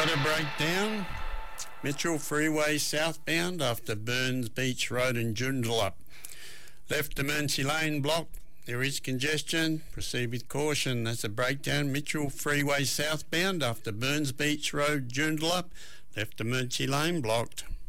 got a breakdown. Mitchell Freeway southbound after Burns Beach Road and Joondalup. Left to Mersey Lane blocked. There is congestion. Proceed with caution. That's a breakdown. Mitchell Freeway southbound after Burns Beach Road, Joondalup. Left to Mersey Lane blocked.